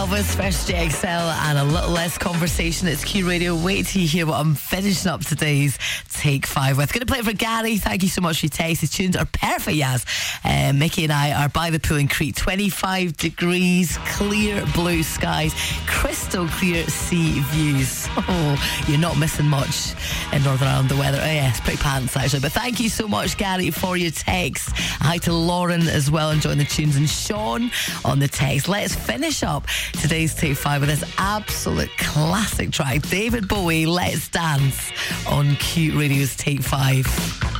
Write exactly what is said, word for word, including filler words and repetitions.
Elvis, First J X L, and a little less conversation. It's Q Radio. Wait till you hear what I'm finishing up today's Take Five with. Going to play it for Gary. Thank you so much for your text. The tunes are perfect, Yaz. Uh, Mickey and I are by the pool in Crete. twenty-five degrees, clear blue skies, crystal clear sea views. Oh, you're not missing much in Northern Ireland. The weather, oh yeah, it's pretty pants actually. But thank you so much, Gary, for your text. Hi to Lauren as well, enjoying the tunes, and Sean on the text. Let's finish up today's Take Five with this absolute classic track, David Bowie, Let's Dance, on Q Radio's Take Five.